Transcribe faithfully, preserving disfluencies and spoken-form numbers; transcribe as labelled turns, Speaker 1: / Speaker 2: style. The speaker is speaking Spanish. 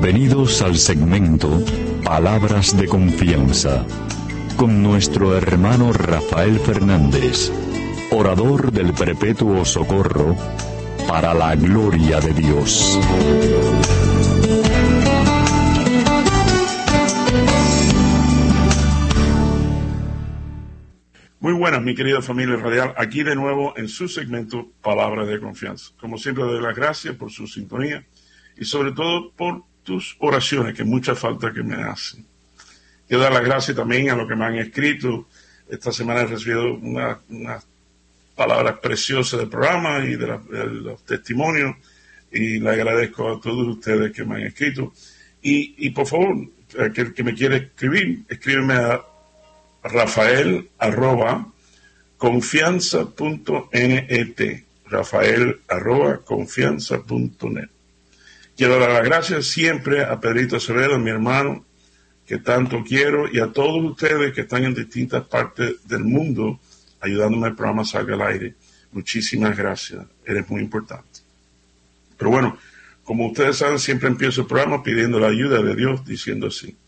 Speaker 1: Bienvenidos al segmento Palabras de Confianza, con nuestro hermano Rafael Fernández, orador del Perpetuo Socorro, para la gloria de Dios.
Speaker 2: Muy buenas, mi querida familia radial, aquí de nuevo en su segmento Palabras de Confianza. Como siempre, doy las gracias por su sintonía y sobre todo por tus oraciones, que mucha falta que me hacen. Quiero dar las gracias también a los que me han escrito. Esta semana he recibido unas una palabras preciosas del programa y de, la, de los testimonios, y le agradezco a todos ustedes que me han escrito. Y, y por favor, aquel que me quiere escribir, escríbeme a Rafael arroba confianza punto net, Rafael arroba confianza punto net. Quiero dar las gracias siempre a Pedrito Acevedo, mi hermano, que tanto quiero, y a todos ustedes que están en distintas partes del mundo ayudándome al programa salga al aire. Muchísimas gracias, eres muy importante. Pero bueno, como ustedes saben, siempre empiezo el programa pidiendo la ayuda de Dios, diciendo así: